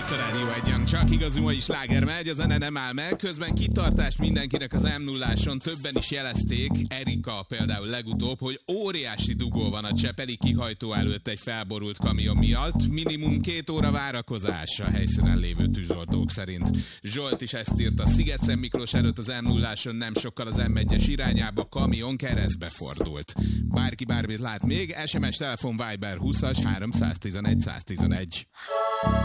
Itt a Rádió Egyen, csak igazi mai sláger megy, a zene nem áll meg, közben kitartást mindenkinek az M0-áson, többen is jelezték, Erika például legutóbb, hogy óriási dugó van a Csepeli kihajtó előtt egy felborult kamion miatt, minimum 2 óra várakozás a helyszínen lévő tűzoltók szerint. Zsolt is ezt írt, a Sziget-Szent Miklós előtt az M0-áson nem sokkal az M1-es irányába kamion keresztbe fordult. Bárki bármit lát még, SMS, telefon, Viber 20-as 311 111.